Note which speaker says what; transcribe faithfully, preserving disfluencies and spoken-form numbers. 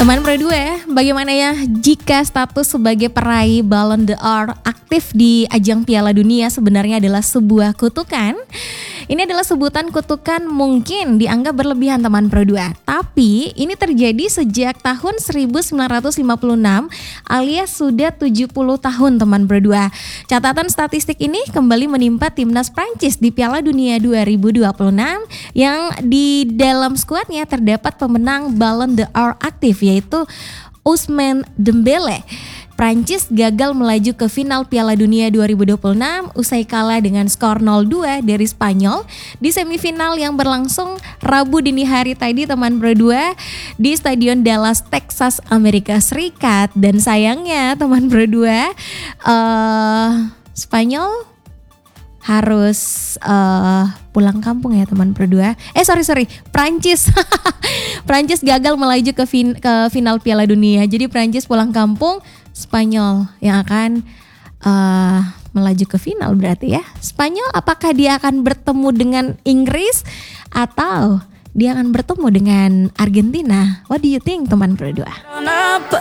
Speaker 1: Teman Pro dua, bagaimana ya jika status sebagai peraih Ballon d'Or aktif di ajang Piala Dunia sebenarnya adalah sebuah kutukan? Ini adalah sebutan kutukan mungkin dianggap berlebihan teman Pro dua. Tapi ini terjadi sejak tahun seribu sembilan ratus lima puluh enam alias sudah tujuh puluh tahun teman Pro dua. Catatan statistik ini kembali menimpa timnas Prancis di Piala Dunia dua ribu dua puluh enam yang di dalam skuadnya terdapat pemenang Ballon d'Or aktif yaitu Ousmane Dembélé. Prancis gagal melaju ke final Piala Dunia dua ribu dua puluh enam usai kalah dengan skor nol dua dari Spanyol di semifinal yang berlangsung Rabu dini hari tadi teman Pro dua di Stadion Dallas, Texas, Amerika Serikat. Dan sayangnya teman Pro dua, uh, Spanyol harus uh, pulang kampung ya teman Pro dua. Eh sorry sorry, Prancis. Prancis gagal melaju ke, fin- ke final Piala Dunia. Jadi Prancis pulang kampung, Spanyol yang akan uh, melaju ke final berarti ya. Spanyol apakah dia akan bertemu dengan Inggris atau dia akan bertemu dengan Argentina? What do you think teman Pro dua?